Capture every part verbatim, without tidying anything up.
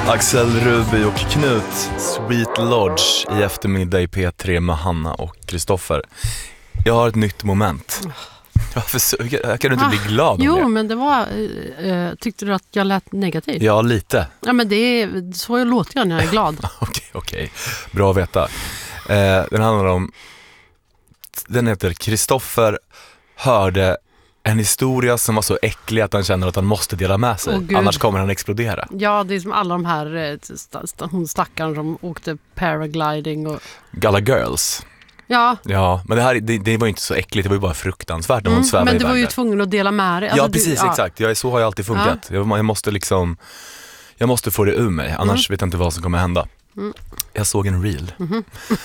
Axel, Ruby och Knut, Sweet Lodge i eftermiddag i P tre med Hanna och Kristoffer. Jag har ett nytt moment. Varför så, kan du inte bli glad om jo, det? Jo, men det var... Äh, tyckte du att jag lät negativt? Ja, lite. Ja, men det är, så låter jag när jag är glad. Okej, okej. Bra att veta. Eh, den handlar om... Den heter Kristoffer hörde en historia som var så äcklig att han känner att han måste dela med sig. Åh, annars kommer han explodera. Ja, det är som alla de här st- st- hon stackaren som åkte paragliding och... Galla Girls. Ja. Ja, men det här det, det var ju inte så äckligt, det var ju bara fruktansvärt när hon mm, svävade men iväg du var ju där. tvungen att dela med dig. Alltså, ja, precis, du, ja. exakt. Jag, så har jag alltid funkat. Ja. Jag, jag måste liksom jag måste få det ur mig, annars mm. vet jag inte vad som kommer hända. Mm. Jag såg en reel. Mm-hmm.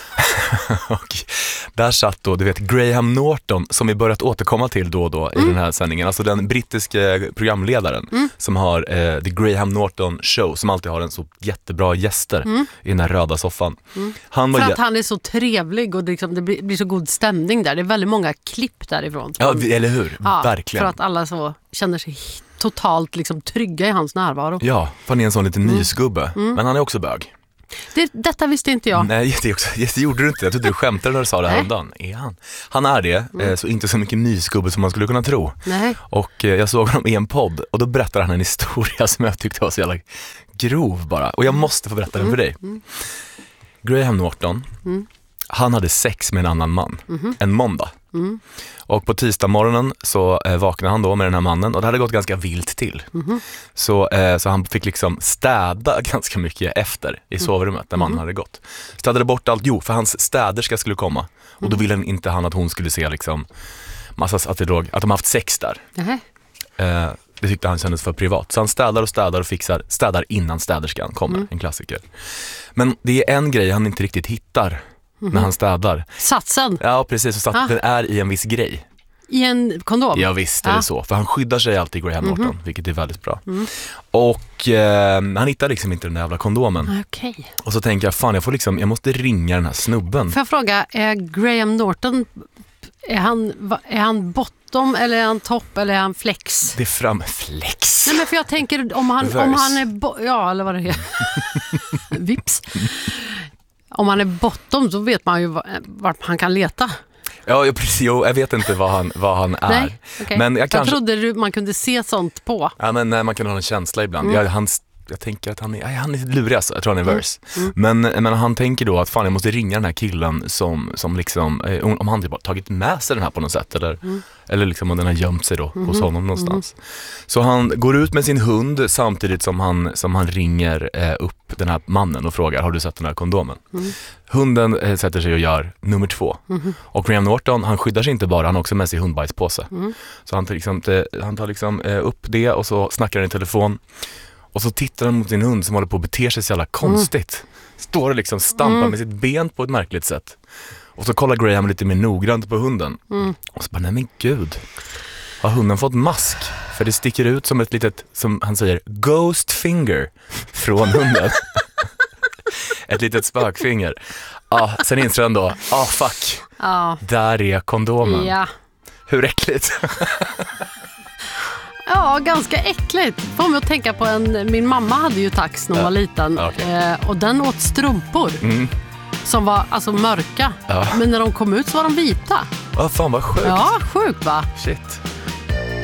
Och där satt då, du vet, Graham Norton, som vi börjat återkomma till då och då mm. i den här sändningen. Alltså den brittiska programledaren mm. som har eh, The Graham Norton Show, som alltid har en så jättebra gäster mm. i den här röda soffan. Mm. Han var För att jä- han är så trevlig och liksom, det blir, blir så god stämning där. Det är väldigt många klipp därifrån. Ja, eller hur? Ja, verkligen. för att alla så känner sig totalt liksom trygga i hans närvaro. Ja, för han är en sån liten mm. mysgubbe. Mm. Men han är också bög. Det, detta visste inte jag. Nej, det, också, det gjorde du inte. Jag trodde du skämtade när du sa det här om dagen. Är han? Han är det, mm. så inte så mycket mysgubbe som man skulle kunna tro. Nej. Och jag såg honom i en podd och då berättade han en historia som jag tyckte var så jävla grov bara. Och jag måste få berätta den för dig. Mm. Graham Norton, mm. han hade sex med en annan man. Mm. En måndag. Mm. Och på tisdag morgonen så eh, vaknade han då med den här mannen och det hade gått ganska vilt till. Mm. Så, eh, så han fick liksom städa ganska mycket efter i sovrummet där mannen mm. hade gått. Städade bort allt, jo, för hans städerska skulle komma. Och då ville inte han att hon skulle se liksom massa, att, det låg, att de haft sex där. Mm. Eh, det tyckte han kändes för privat. Så han städar och städar och fixar, städar innan städerskan kommer, mm. en klassiker. Men det är en grej han inte riktigt hittar. Mm-hmm. När han städar. Satsen? Ja, precis. Så ah. den är i en viss grej. I en kondom? Ja, visst är ah. det så. För han skyddar sig alltid, Graham Norton, mm-hmm. vilket är väldigt bra. Mm. Och eh, han hittar liksom inte den där jävla kondomen. Okej. Okay. Och så tänker jag, fan, jag får liksom, jag måste ringa den här snubben. Får jag fråga, är Graham Norton, är han, är han bottom eller är han topp eller är han flex? Det är fram, flex. Nej, men för jag tänker, om han, om han är, bo- ja, eller vad det är. Vips. Om han är bottom så vet man ju vart han kan leta. Ja, precis. Jo, jag vet inte vad han, vad han är. Nej, okay. Men jag, jag kanske... trodde du, man kunde se sånt på. Ja, men nej, man kan ha en känsla ibland. Mm. Jag, han, jag tänker att han är, han är lurig alltså. Jag tror han är vers. Mm. Mm. Men, men han tänker då att fan, jag måste ringa den här killen som, som liksom, om han typ tagit med sig den här på något sätt. Eller, mm. eller liksom om den har gömt sig då mm. hos honom någonstans. Mm. Så han går ut med sin hund samtidigt som han, som han ringer eh, upp den här mannen och frågar, har du sett den här kondomen? Mm. Hunden eh, sätter sig och gör nummer två. Mm. Och Graham Norton, han skyddar sig inte bara, han har också med sig hundbajspåse. Mm. Så han tar, liksom, eh, han tar liksom eh, upp det och så snackar han i telefon. Och så tittar han mot sin hund som håller på att bete sig så jävla konstigt. Mm. Står och liksom stampar mm. med sitt ben på ett märkligt sätt. Och så kollar Graham lite mer noggrant på hunden. Mm. Och så bara, nej men gud. Har hunden fått mask? För det sticker ut som ett litet, som han säger, ghost finger från hunden. Ett litet spökfinger. Ah, sen inser han då, ah fuck, ah. där är kondomen. Ja. Hur äckligt? Ja, ganska äckligt. Får mig att tänka på en, min mamma hade ju tax när hon ja. var liten. Okay. Eh, och den åt strumpor. Mm. Som var alltså mörka. Ja. Men när de kom ut så var de vita. Ja, fan vad sjukt. Ja, sjukt va? Shit.